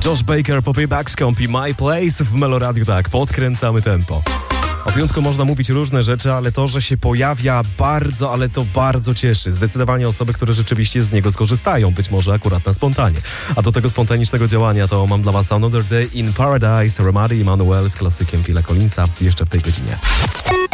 Josh Baker, Poppy Baxcomb i My Place w Meloradiu. Tak, podkręcamy tempo. O piątku można mówić różne rzeczy, ale to, że się pojawia bardzo, ale to bardzo cieszy. Zdecydowanie osoby, które rzeczywiście z niego skorzystają, być może akurat na spontanie. A do tego spontanicznego działania to mam dla was Another Day in Paradise, Romary i Manuel z klasykiem Phila Collinsa jeszcze w tej godzinie.